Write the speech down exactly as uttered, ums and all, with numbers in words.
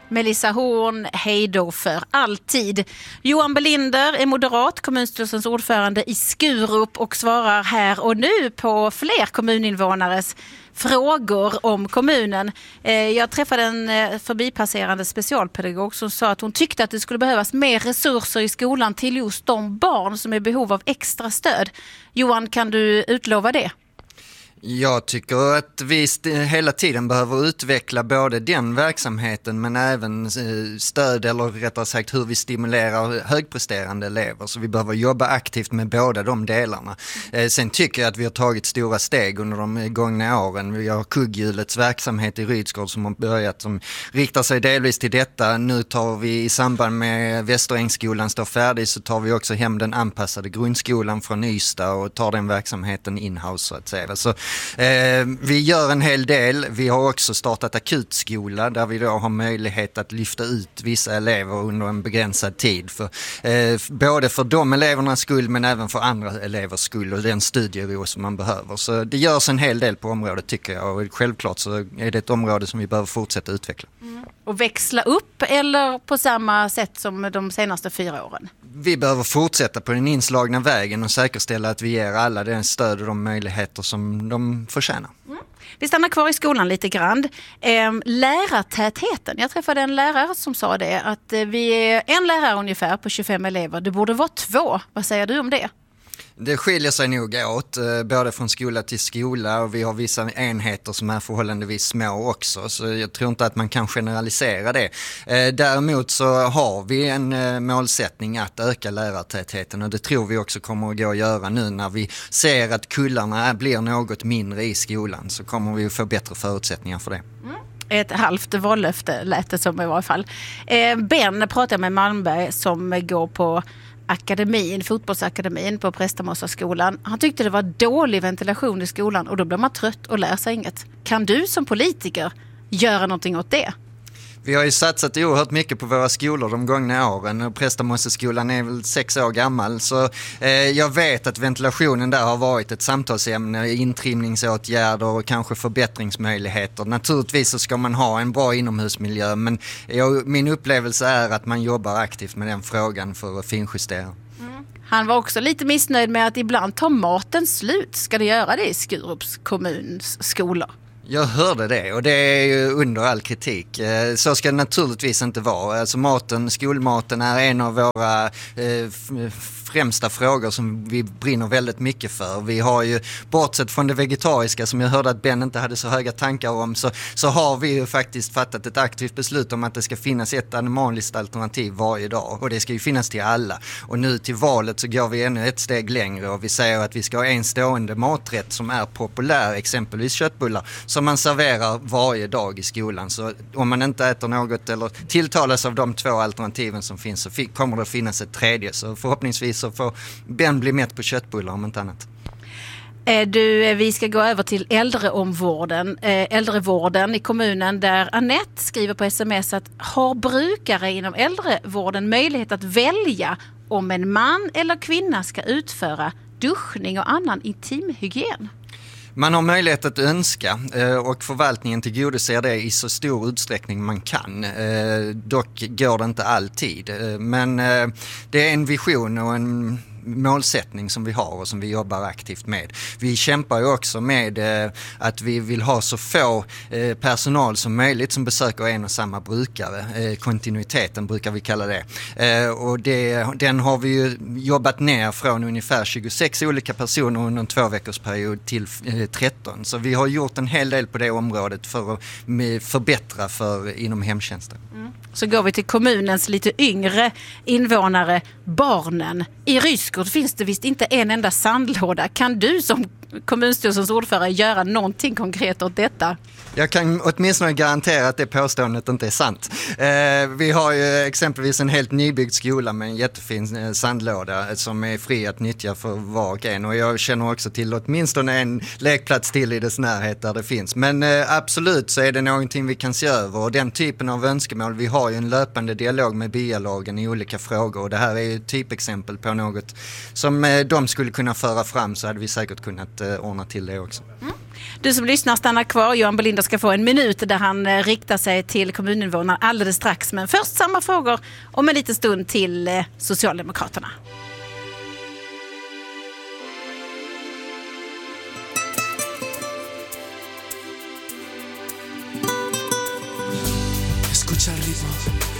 Melissa Horn, hej då för alltid. Johan Belinder är moderat, kommunstyrelsens ordförande i Skurup och svarar här och nu på fler kommuninvånares frågor om kommunen. Jag träffade en förbipasserande specialpedagog som sa att hon tyckte att det skulle behövas mer resurser i skolan till just de barn som är i behov av extra stöd. Johan, kan du utlova det? Jag tycker att vi hela tiden behöver utveckla både den verksamheten men även stöd, eller rättare sagt hur vi stimulerar högpresterande elever. Så vi behöver jobba aktivt med båda de delarna. Sen tycker jag att vi har tagit stora steg under de gångna åren. Vi har Kugghjulets verksamhet i Rydsgård som har börjat, som riktar sig delvis till detta. Nu tar vi i samband med Västerängsskolan står färdig, så tar vi också hem den anpassade grundskolan från Ystad och tar den verksamheten in-house så att säga. Så Eh, vi gör en hel del. Vi har också startat akutskola där vi då har möjlighet att lyfta ut vissa elever under en begränsad tid. För, eh, både för de elevernas skull men även för andra elevers skull och den studiero som man behöver. Så det görs en hel del på området tycker jag, och självklart så är det ett område som vi behöver fortsätta utveckla. Mm. Och växla upp eller på samma sätt som de senaste fyra åren? Vi behöver fortsätta på den inslagna vägen och säkerställa att vi ger alla den stöd och de möjligheter som de förtjänar. Mm. Vi stannar kvar i skolan lite grann. Eh, lärartätheten. Jag träffade en lärare som sa det, att eh, vi är en lärare ungefär på tjugofem elever. Det borde vara två. Vad säger du om det? Det skiljer sig nog åt, både från skola till skola, och vi har vissa enheter som är förhållandevis små också, så jag tror inte att man kan generalisera det. Däremot så har vi en målsättning att öka lärartätheten, och det tror vi också kommer att gå att göra nu när vi ser att kullarna blir något mindre i skolan, så kommer vi att få bättre förutsättningar för det. Mm. Ett halvt vallöfte lät det som i varje fall. Ben pratar med Malmberg som går på akademin, fotbollsakademin på Prästamossa-skolan. Han tyckte det var dålig ventilation i skolan och då blir man trött och lär sig inget. Kan du som politiker göra någonting åt det? Vi har ju satsat oerhört mycket på våra skolor de gångna åren, och Prästamossa-skolan är väl sex år gammal, så eh, jag vet att ventilationen där har varit ett samtalsämne, intrimningsåtgärder och kanske förbättringsmöjligheter. Naturligtvis så ska man ha en bra inomhusmiljö, men jag, min upplevelse är att man jobbar aktivt med den frågan för att finjustera. Mm. Han var också lite missnöjd med att ibland tar maten slut. Ska det göra det i Skurups kommuns skolor? Jag hörde det, och det är ju under all kritik. Så ska det naturligtvis inte vara. Alltså maten, skolmaten är en av våra eh, främsta frågor som vi brinner väldigt mycket för. Vi har ju, bortsett från det vegetariska som jag hörde att Ben inte hade så höga tankar om, så, så har vi ju faktiskt fattat ett aktivt beslut om att det ska finnas ett animaliskt alternativ varje dag, och det ska ju finnas till alla. Och nu till valet så går vi ännu ett steg längre och vi säger att vi ska ha en stående maträtt som är populär, exempelvis köttbullar, som man serverar varje dag i skolan. Så om man inte äter något eller tilltalas av de två alternativen som finns, så kommer det att finnas ett tredje. Så förhoppningsvis så får Ben bli mätt på köttbullar om inte annat. Du, vi ska gå över till äldreomvården, äldrevården i kommunen, där Annette skriver på sms att har brukare inom äldrevården möjlighet att välja om en man eller kvinna ska utföra duschning och annan intimhygien? Man har möjlighet att önska, och förvaltningen tillgodoser det i så stor utsträckning man kan. Dock går det inte alltid. Men det är en vision och en målsättning som vi har och som vi jobbar aktivt med. Vi kämpar ju också med eh, att vi vill ha så få eh, personal som möjligt som besöker en och samma brukare. Eh, kontinuiteten brukar vi kalla det. Eh, och det, den har vi ju jobbat ner från ungefär tjugosex olika personer under en två veckors period till eh, tretton. Så vi har gjort en hel del på det området för att med, förbättra för inom hemtjänsten. Mm. Så går vi till kommunens lite yngre invånare, barnen. I Rydsgård finns det visst inte en enda sandlåda. Kan du som kommunstyrelsens ordförande göra någonting konkret åt detta? Jag kan åtminstone garantera att det påståendet inte är sant. Eh, vi har ju exempelvis en helt nybyggd skola med en jättefin eh, sandlåda som är fri att nyttja för var och en. Och jag känner också till åtminstone en lekplats till i dess närhet där det finns. Men eh, absolut så är det någonting vi kan se över. Och den typen av önskemål, vi har ju en löpande dialog med byalagen i olika frågor. Och det här är ju ett typexempel på något som eh, de skulle kunna föra fram, så hade vi säkert kunnat eh, ordna till det också. Mm. Du som lyssnar, stanna kvar. Johan Bolinder ska få en minut där han eh, riktar sig till kommuninvånarna alldeles strax. Men först samma frågor om en liten stund till eh, Socialdemokraterna. Escucha el ritmo.